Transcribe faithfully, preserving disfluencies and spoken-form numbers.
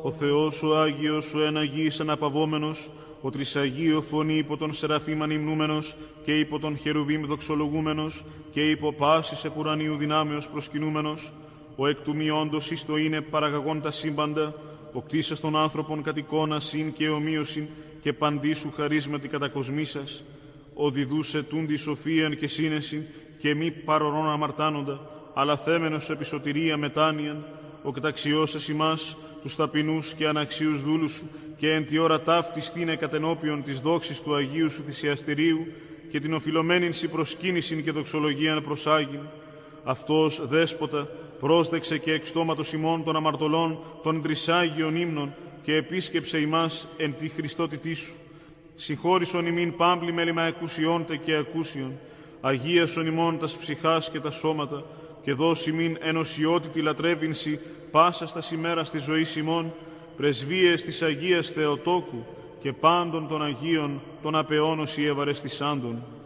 ο Θεός ο Άγιος, ο εν Αγίης αναπαυόμενος, ο Τρισαγείο φωνή υπό τον Σεραφείμ ανυμνούμενος και υπό τον Χερουβίμ δοξολογούμενος και υπό πάσης επουρανίου δυνάμεως προσκυνούμενος, ο εκ του μη όντως εις το είναι παραγαγών τα σύμπαντα, ο κτίσας των άνθρωπων κατ' εικόνα συν και ομοίωσιν και παντήσου χαρίσματι κατακοσμήσας, ο διδούσε τούντι σοφίαν και σύνεσιν και μη παρορών αμαρτάνοντα, αλλά θέμενος επί σωτηρία μετάνοιαν, ο καταξιώσας ημάς, τους ταπεινούς και αναξίους δούλους σου, και εν τη ώρα ταύτη στήνε κατενόπιον της δόξης του Αγίου σου θυσιαστηρίου και την οφειλωμένην σοι προσκύνησιν και δοξολογίαν προσάγειν. Αυτός, δέσποτα, πρόσδεξε και εξ στόματος ημών των αμαρτωλών των τρισάγιων ύμνων και επίσκεψε ημάς εν τη Χριστότητή σου. Συγχώρησον ημίν πάμπλη μέλημα εκούσιόντε και ακούσιον, αγίασον ημών τας ψυχάς και τα σώματα, και δώσει μην ενωσιότητη λατρεύεινση πάσα στα ημέρας της ζωής ημών, πρεσβείες της Αγίας Θεοτόκου και πάντων των Αγίων των απεώνωση ευαρεστησάντων.